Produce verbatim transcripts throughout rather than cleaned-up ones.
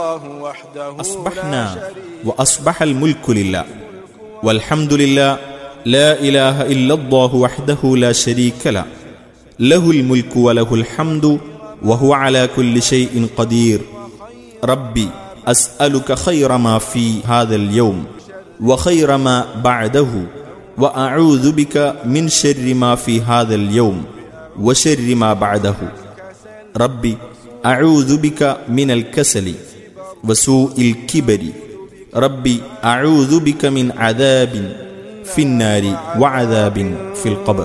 أصبحنا وأصبح الملك لله والحمد لله لا إله إلا الله وحده لا شريك له له الملك وله الحمد وهو على كل شيء قدير ربي أسألك خير ما في هذا اليوم وخير ما بعده وأعوذ بك من شر ما في هذا اليوم وشر ما بعده ربي أعوذ بك من الكسل وسوء الكبر ربي أعوذ بك من عذاب في النار وعذاب في القبر.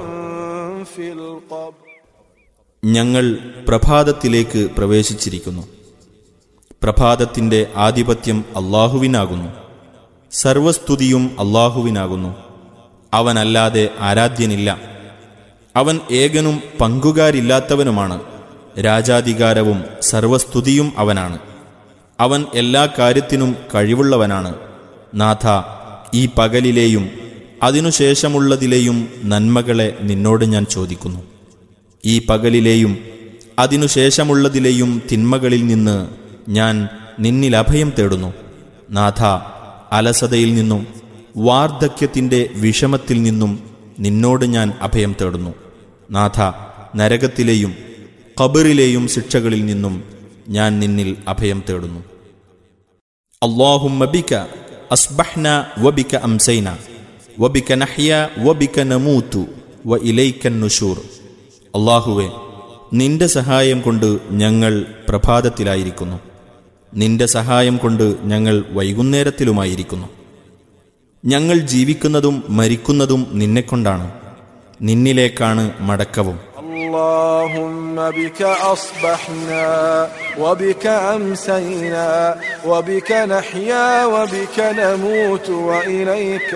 ഞങ്ങൾ പ്രഭാതത്തിലേക്ക് പ്രവേശിച്ചിരിക്കുന്നു. പ്രഭാതത്തിന്റെ ആധിപത്യം അല്ലാഹുവിനാകുന്നു. സർവസ്തുതിയും അല്ലാഹുവിനാകുന്നു. അവനല്ലാതെ ആരാധ്യനില്ല. അവൻ ഏകനും പങ്കുകാരില്ലാത്തവനുമാണ്. രാജാധികാരവും സർവസ്തുതിയും അവനാണ്. അവൻ എല്ലാ കാര്യത്തിനും കഴിവുള്ളവനാണ്. നാഥ, ഈ പകലിലെയും അതിനുശേഷമുള്ളതിലെയും നന്മകളെ നിന്നോട് ഞാൻ ചോദിക്കുന്നു. ഈ പകലിലെയും അതിനുശേഷമുള്ളതിലെയും തിന്മകളിൽ നിന്ന് ഞാൻ നിന്നിൽ അഭയം തേടുന്നു. നാഥ, അലസതയിൽ നിന്നും വാർദ്ധക്യത്തിൻ്റെ വിഷമത്തിൽ നിന്നും നിന്നോട് ഞാൻ അഭയം തേടുന്നു. നാഥ, നരകത്തിലെയും ഖബറിലെയും ശിക്ഷകളിൽ നിന്നും ഞാൻ നിന്നിൽ അഭയം തേടുന്നു. അല്ലാഹുമ്മ ബിക അസ്ബഹ്ന വബിക അംസൈന വബിക നഹ്യ വബിക നമൂതു വഇലൈക നുശൂർ. അല്ലാഹുവേ, നിന്റെ സഹായം കൊണ്ട് ഞങ്ങൾ പ്രഭാതത്തിലായിരിക്കുന്നു. നിന്റെ സഹായം കൊണ്ട് ഞങ്ങൾ വൈകുന്നേരത്തിലുമായിരിക്കുന്നു. ഞങ്ങൾ ജീവിക്കുന്നതും മരിക്കുന്നതും നിന്നെക്കൊണ്ടാണ്. നിന്നിലേക്കാണ് മടക്കവും. اللهم بك أصبحنا وبك أمسينا وبك نحيا وبك نموت وإليك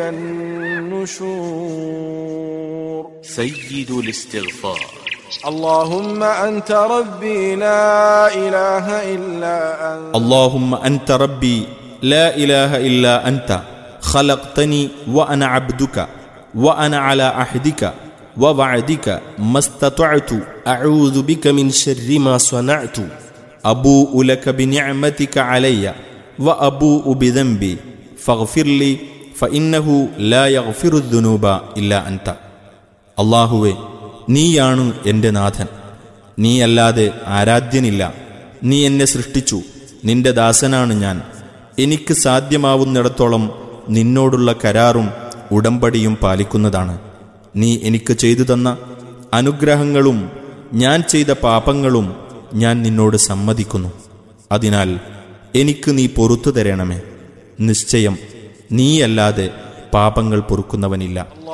النشور. سيد الاستغفار. اللهم أنت ربي لا إله إلا أنت. اللهم أنت ربي لا إله إلا أنت خلقتني وأنا عبدك وأنا على عهدك ووعدك ما استطعت أعوذ بك من شر ما صنعت أبوء لك بنعمتك علي وأبوء بذنبي فاغفر لي فإنه لا يغفر الذنوب إلا أنت. അല്ലാഹുവേ, നീയാണ് എൻ്റെ നാഥൻ. നീയല്ലാതെ ആരാധ്യനില്ല. നീ എന്നെ സൃഷ്ടിച്ചു. നിന്റെ ദാസനാണ് ഞാൻ. എനിക്ക് സാധ്യമാവുന്നിടത്തോളം നിന്നോടുള്ള കരാറും ഉടമ്പടിയും പാലിക്കുന്നതാണ്. നീ എനിക്ക് ചെയ്തു തന്ന അനുഗ്രഹങ്ങളും ഞാൻ ചെയ്ത പാപങ്ങളും ഞാൻ നിന്നോട് സമ്മതിക്കുന്നു. അതിനാൽ എനിക്ക് നീ പൊറുത്തു തരണമേ. നിശ്ചയം നീയല്ലാതെ പാപങ്ങൾ പൊറുക്കുന്നവനില്ല.